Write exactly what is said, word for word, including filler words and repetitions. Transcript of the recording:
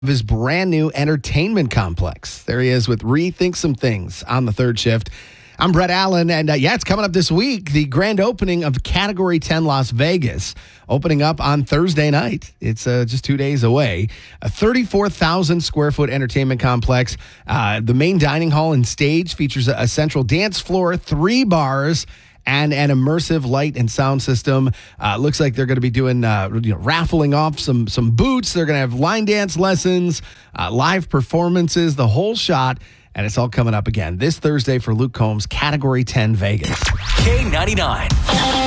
of his brand new entertainment complex. There he is with Rethink Some Things on the third shift. I'm Brett Allen, and uh, yeah, it's coming up this week, the grand opening of Category ten Las Vegas, opening up on Thursday night. It's uh, just two days away. A thirty-four thousand square foot entertainment complex. Uh, the main dining hall and stage features a, a central dance floor, three bars, and an immersive light and sound system. Uh, looks like they're going to be doing, uh, you know, raffling off some some boots. They're going to have line dance lessons, uh, live performances, the whole shot. And it's all coming up again this Thursday for Luke Combs, Category ten Vegas. K ninety-nine.